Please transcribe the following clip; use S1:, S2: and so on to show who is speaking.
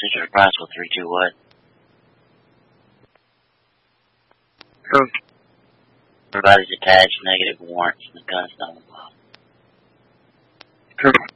S1: Citrus Brownsville 3-2 what?
S2: True.
S1: Everybody's attached, negative warrants, and the gun's not involved.
S2: True.